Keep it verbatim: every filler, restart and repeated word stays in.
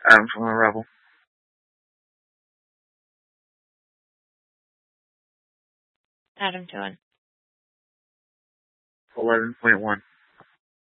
I'm from a Rebel. Adam Dillon. eleven point one.